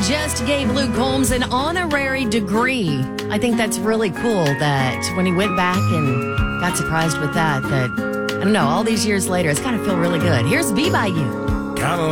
just gave Luke Combs an honorary degree. I think that's really cool that when he went back and got surprised with that, I don't know, all these years later, it's got to feel really good. Here's Be By You. Kinda